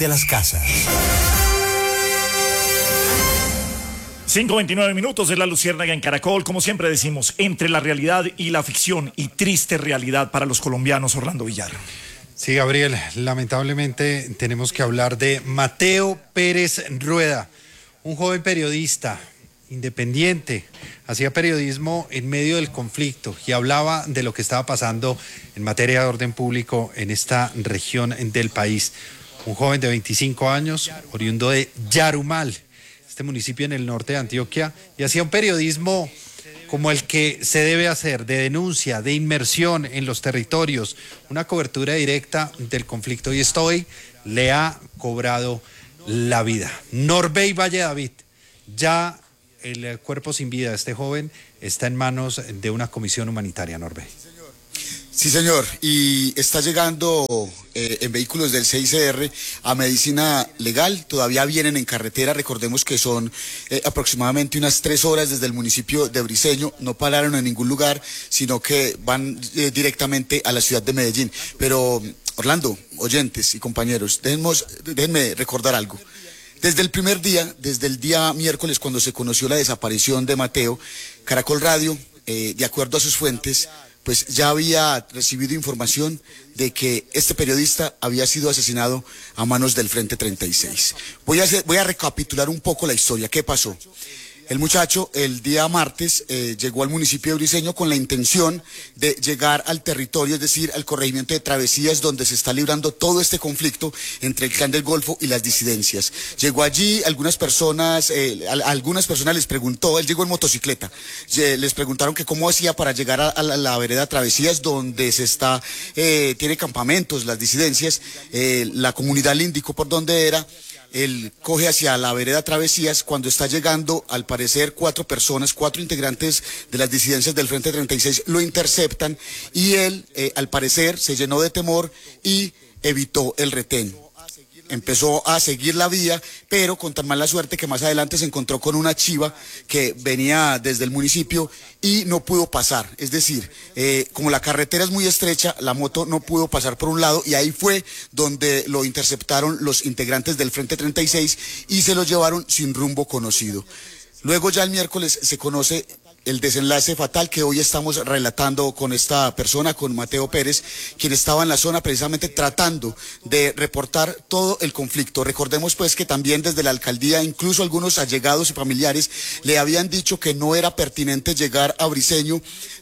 de las casas. 5:29 minutos de La Luciérnaga en Caracol. Como siempre decimos, entre la realidad y la ficción, y triste realidad para los colombianos. Orlando Villar. Sí, Gabriel, lamentablemente tenemos que hablar de Mateo Pérez Rueda, un joven periodista independiente, hacía periodismo en medio del conflicto y hablaba de lo que estaba pasando en materia de orden público en esta región del país. Un joven de 25 años, oriundo de Yarumal, este municipio en el norte de Antioquia, y hacía un periodismo como el que se debe hacer, de denuncia, de inmersión en los territorios, una cobertura directa del conflicto, y esto hoy le ha cobrado la vida. Norbey Valle David, ya el cuerpo sin vida de este joven está en manos de una comisión humanitaria. Norbey. Sí, señor, y está llegando en vehículos del CICR a medicina legal. Todavía vienen en carretera, recordemos que son aproximadamente unas 3 horas desde el municipio de Briceño. No pararon en ningún lugar, sino que van directamente a la ciudad de Medellín. Pero, Orlando, oyentes y compañeros, déjenme recordar algo. Desde el primer día, desde el día miércoles, cuando se conoció la desaparición de Mateo, Caracol Radio, de acuerdo a sus fuentes, pues ya había recibido información de que este periodista había sido asesinado a manos del Frente 36. Voy a recapitular un poco la historia. ¿Qué pasó? El muchacho el día martes llegó al municipio de Briceño con la intención de llegar al territorio, es decir, al corregimiento de Travesías, donde se está librando todo este conflicto entre el Clan del Golfo y las disidencias. Llegó allí, algunas personas les preguntó, él llegó en motocicleta, les preguntaron que cómo hacía para llegar a la vereda Travesías, donde tiene campamentos las disidencias. La comunidad le indicó por dónde era. Él coge hacia la vereda Travesías. Cuando está llegando, al parecer 4 integrantes de las disidencias del Frente 36 lo interceptan, y él, al parecer, se llenó de temor y evitó el retén. Empezó a seguir la vía, pero con tan mala suerte que más adelante se encontró con una chiva que venía desde el municipio y no pudo pasar. Es decir, como la carretera es muy estrecha, la moto no pudo pasar por un lado, y ahí fue donde lo interceptaron los integrantes del Frente 36 y se lo llevaron sin rumbo conocido. Luego ya el miércoles se conoce el desenlace fatal que hoy estamos relatando con esta persona, con Mateo Pérez, quien estaba en la zona precisamente tratando de reportar todo el conflicto. Recordemos pues que también desde la alcaldía, incluso algunos allegados y familiares le habían dicho que no era pertinente llegar a Briceño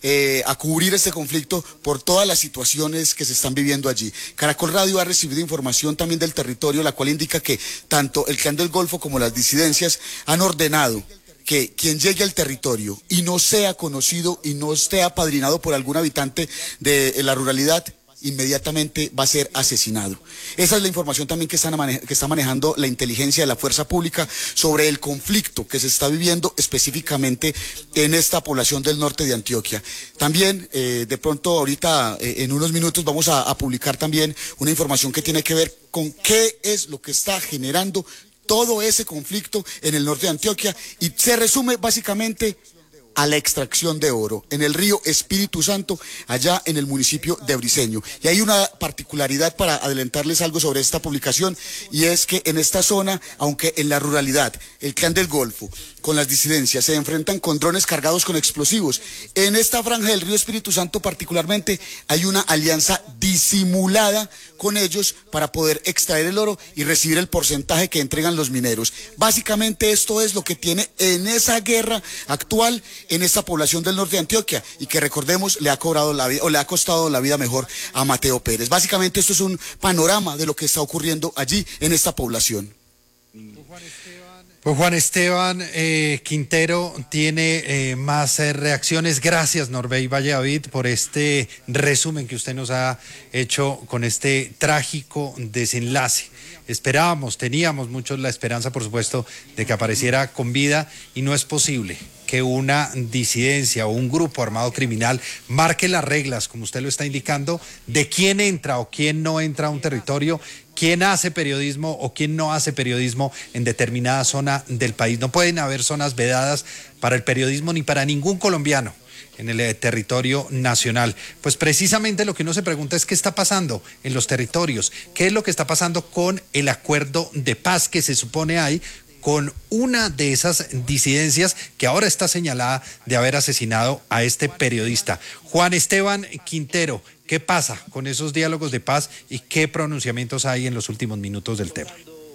a cubrir este conflicto por todas las situaciones que se están viviendo allí. Caracol Radio ha recibido información también del territorio, la cual indica que tanto el Clan del Golfo como las disidencias han ordenado que quien llegue al territorio y no sea conocido y no esté apadrinado por algún habitante de la ruralidad, inmediatamente va a ser asesinado. Esa es la información también que está manejando la inteligencia de la fuerza pública sobre el conflicto que se está viviendo específicamente en esta población del norte de Antioquia. También, de pronto, ahorita, en unos minutos, vamos a publicar también una información que tiene que ver con qué es lo que está generando todo ese conflicto en el norte de Antioquia, y se resume básicamente a la extracción de oro en el río Espíritu Santo, allá en el municipio de Briceño. Y hay una particularidad para adelantarles algo sobre esta publicación, y es que en esta zona, aunque en la ruralidad, el Clan del Golfo con las disidencias se enfrentan con drones cargados con explosivos, en esta franja del río Espíritu Santo particularmente hay una alianza disimulada con ellos para poder extraer el oro y recibir el porcentaje que entregan los mineros. Básicamente esto es lo que tiene en esa guerra actual en esta población del norte de Antioquia, y que, recordemos, le ha cobrado la vida, o le ha costado la vida mejor, a Mateo Pérez. Básicamente esto es un panorama de lo que está ocurriendo allí en esta población. Pues Juan Esteban Quintero tiene más reacciones. Gracias, Norbey Valle David, por este resumen que usted nos ha hecho con este trágico desenlace. Teníamos muchos la esperanza, por supuesto, de que apareciera con vida, y no es posible que una disidencia o un grupo armado criminal marque las reglas, como usted lo está indicando, de quién entra o quién no entra a un territorio, quién hace periodismo o quién no hace periodismo en determinada zona del país. No pueden haber zonas vedadas para el periodismo ni para ningún colombiano. en el territorio nacional. Pues precisamente lo que uno se pregunta es qué está pasando en los territorios, qué es lo que está pasando con el acuerdo de paz que se supone hay con una de esas disidencias que ahora está señalada de haber asesinado a este periodista. Juan Esteban Quintero, ¿qué pasa con esos diálogos de paz y qué pronunciamientos hay en los últimos minutos del tema?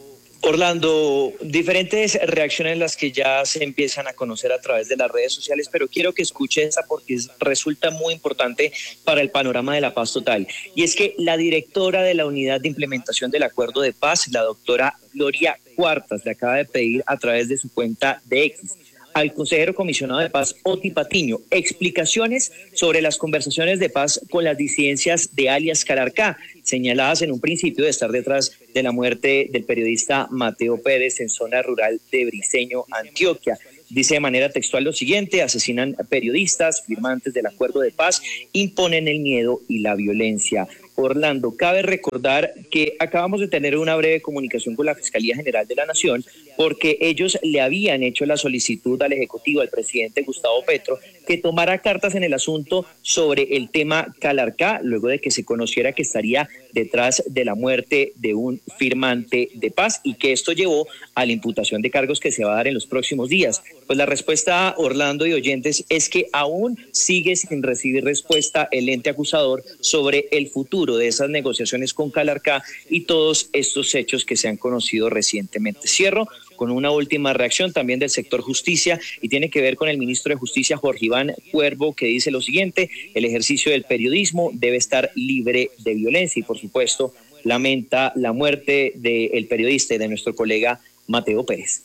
Orlando, diferentes reacciones las que ya se empiezan a conocer a través de las redes sociales, pero quiero que escuche esa porque resulta muy importante para el panorama de la paz total. Y es que la directora de la Unidad de Implementación del Acuerdo de Paz, la doctora Gloria Cuartas, le acaba de pedir a través de su cuenta de X al consejero comisionado de paz, Oti Patiño, explicaciones sobre las conversaciones de paz con las disidencias de alias Calarcá, señaladas en un principio de estar detrás de la muerte del periodista Mateo Pérez en zona rural de Briceño, Antioquia. Dice de manera textual lo siguiente: asesinan periodistas, firmantes del acuerdo de paz, imponen el miedo y la violencia. Orlando, cabe recordar que acabamos de tener una breve comunicación con la Fiscalía General de la Nación porque ellos le habían hecho la solicitud al Ejecutivo, al presidente Gustavo Petro, que tomara cartas en el asunto sobre el tema Calarcá, luego de que se conociera que estaría detrás de la muerte de un firmante de paz y que esto llevó a la imputación de cargos que se va a dar en los próximos días. Pues la respuesta, Orlando y oyentes, es que aún sigue sin recibir respuesta el ente acusador sobre el futuro de esas negociaciones con Calarcá y todos estos hechos que se han conocido recientemente. Cierro con una última reacción también del sector justicia y tiene que ver con el ministro de Justicia, Jorge Iván Cuervo, que dice lo siguiente: el ejercicio del periodismo debe estar libre de violencia y, por supuesto, lamenta la muerte del periodista y de nuestro colega Mateo Pérez.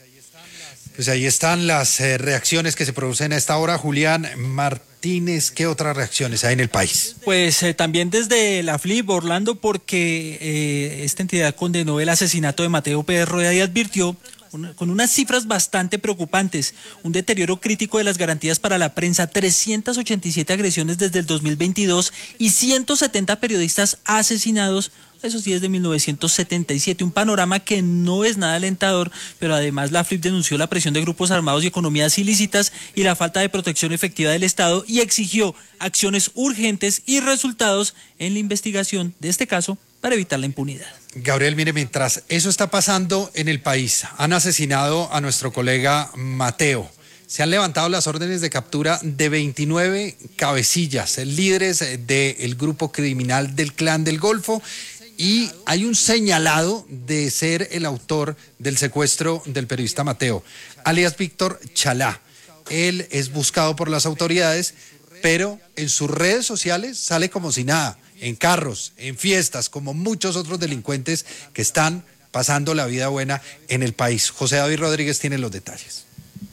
Pues ahí están las reacciones que se producen a esta hora. Julián Martínez, ¿qué otras reacciones hay en el país? Pues también desde la FLIP, Orlando, porque esta entidad condenó el asesinato de Mateo Pérez Rueda y advirtió con unas cifras bastante preocupantes: un deterioro crítico de las garantías para la prensa, 387 agresiones desde el 2022 y 170 periodistas asesinados, eso sí, desde 1977, un panorama que no es nada alentador, pero además la FLIP denunció la presión de grupos armados y economías ilícitas y la falta de protección efectiva del Estado y exigió acciones urgentes y resultados en la investigación de este caso para evitar la impunidad. Gabriel, mire, mientras eso está pasando en el país, han asesinado a nuestro colega Mateo. Se han levantado las órdenes de captura de 29 cabecillas, líderes del grupo criminal del Clan del Golfo, y hay un señalado de ser el autor del secuestro del periodista Mateo, alias Víctor Chalá. Él es buscado por las autoridades, pero en sus redes sociales sale como si nada, en carros, en fiestas, como muchos otros delincuentes que están pasando la vida buena en el país. José David Rodríguez tiene los detalles.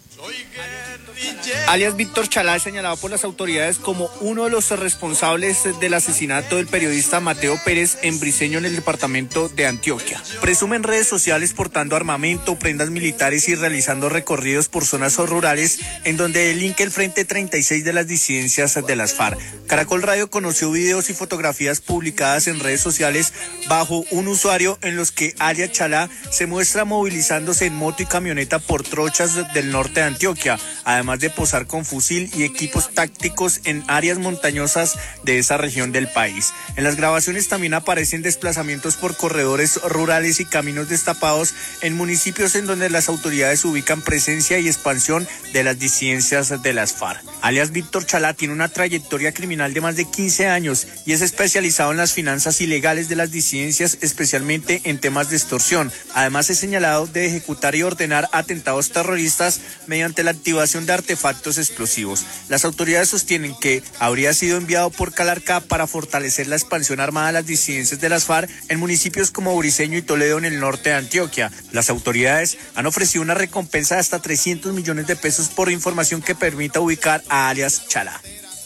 Alias Víctor Chalá es señalado por las autoridades como uno de los responsables del asesinato del periodista Mateo Pérez en Briceño, en el departamento de Antioquia. Presume en redes sociales portando armamento, prendas militares y realizando recorridos por zonas rurales en donde delinque el Frente 36 de las disidencias de las FARC. Caracol Radio conoció videos y fotografías publicadas en redes sociales bajo un usuario en los que alias Chalá se muestra movilizándose en moto y camioneta por trochas del norte de Antioquia, además de posar con fusil y equipos tácticos en áreas montañosas de esa región del país. En las grabaciones también aparecen desplazamientos por corredores rurales y caminos destapados en municipios en donde las autoridades ubican presencia y expansión de las disidencias de las FARC. Alias Víctor Chalá tiene una trayectoria criminal de más de 15 años y es especializado en las finanzas ilegales de las disidencias, especialmente en temas de extorsión. Además es señalado de ejecutar y ordenar atentados terroristas mediante la activación de artefactos explosivos. Las autoridades sostienen que habría sido enviado por Calarcá para fortalecer la expansión armada de las disidencias de las FARC en municipios como Briceño y Toledo en el norte de Antioquia. Las autoridades han ofrecido una recompensa de hasta 300 millones de pesos por información que permita ubicar a alias Chalá.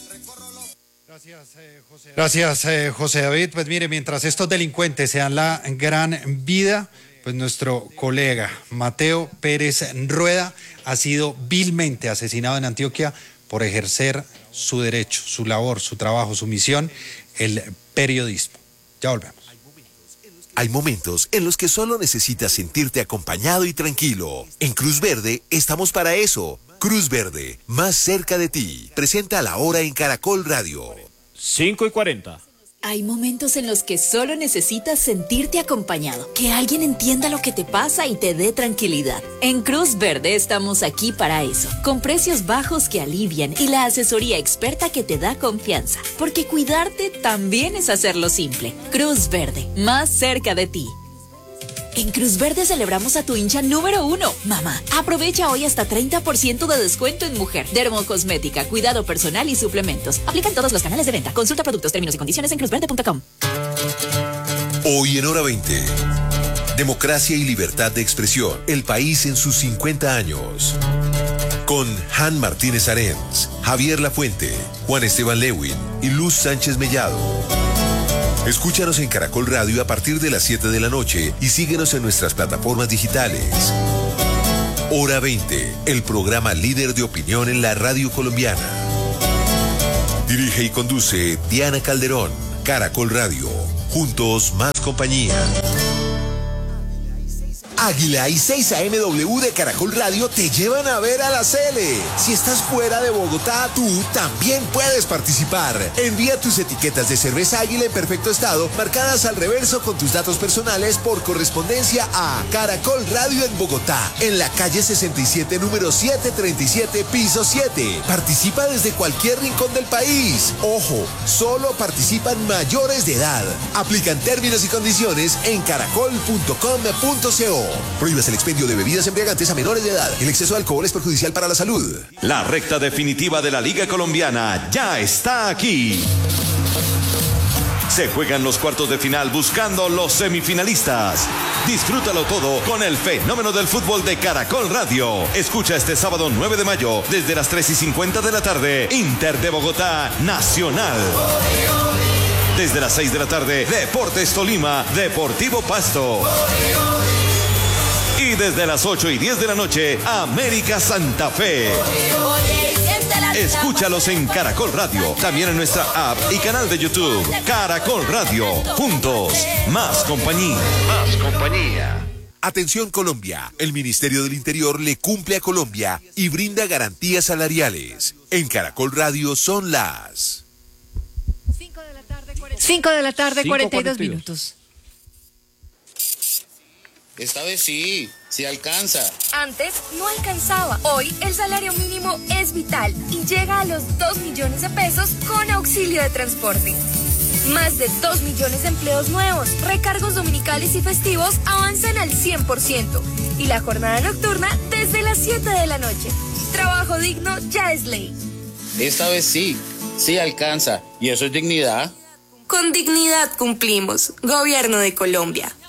Gracias, José David. Pues mire, mientras estos delincuentes se dan la gran vida, pues nuestro colega Mateo Pérez Rueda ha sido vilmente asesinado en Antioquia por ejercer su derecho, su labor, su trabajo, su misión, el periodismo. Ya volvemos. Hay momentos en los que solo necesitas sentirte acompañado y tranquilo. En Cruz Verde estamos para eso. Cruz Verde, más cerca de ti. Presenta La Hora en Caracol Radio. 5:40. Hay momentos en los que solo necesitas sentirte acompañado, que alguien entienda lo que te pasa y te dé tranquilidad. En Cruz Verde estamos aquí para eso, con precios bajos que alivian y la asesoría experta que te da confianza, porque cuidarte también es hacerlo simple. Cruz Verde, más cerca de ti. En Cruz Verde celebramos a tu hincha número 1, mamá. Aprovecha hoy hasta 30% de descuento en mujer, dermocosmética, cuidado personal y suplementos. Aplican todos los canales de venta. Consulta productos, términos y condiciones en cruzverde.com. Hoy en Hora 20. Democracia y libertad de expresión. El país en sus 50 años. Con Han Martínez Arens, Javier Lafuente, Juan Esteban Lewin y Luz Sánchez Mellado. Escúchanos en Caracol Radio a partir de las 7 de la noche y síguenos en nuestras plataformas digitales. Hora 20, el programa líder de opinión en la radio colombiana. Dirige y conduce Diana Calderón. Caracol Radio. Juntos, más compañía. Águila y 6 AMW de Caracol Radio te llevan a ver a la Sele. Si estás fuera de Bogotá, tú también puedes participar. Envía tus etiquetas de cerveza Águila en perfecto estado, marcadas al reverso con tus datos personales por correspondencia a Caracol Radio en Bogotá, en la calle 67, número 737, piso 7. Participa desde cualquier rincón del país. Ojo, solo participan mayores de edad. Aplican términos y condiciones en caracol.com.co. Prohíbas el expendio de bebidas embriagantes a menores de edad. El exceso de alcohol es perjudicial para la salud. La recta definitiva de la Liga Colombiana ya está aquí. Se juegan los cuartos de final buscando los semifinalistas. Disfrútalo todo con el fenómeno del fútbol de Caracol Radio. Escucha este sábado 9 de mayo desde las 3:50 de la tarde. Inter de Bogotá, Nacional. Desde las 6 de la tarde, Deportes Tolima, Deportivo Pasto. Y desde las 8:10 de la noche, América Santa Fe. Escúchalos en Caracol Radio, también en nuestra app y canal de YouTube. Caracol Radio, juntos, más compañía. Más compañía. Atención Colombia, el Ministerio del Interior le cumple a Colombia y brinda garantías salariales. En Caracol Radio son las 5 de la tarde, 42 minutos. Esta vez sí alcanza. Antes no alcanzaba. Hoy el salario mínimo es vital y llega a los 2 millones de pesos con auxilio de transporte. Más de 2 millones de empleos nuevos, recargos dominicales y festivos avanzan al 100%. Y la jornada nocturna desde las 7 de la noche. Trabajo digno ya es ley. Esta vez sí alcanza. Y eso es dignidad. Con dignidad cumplimos. Gobierno de Colombia.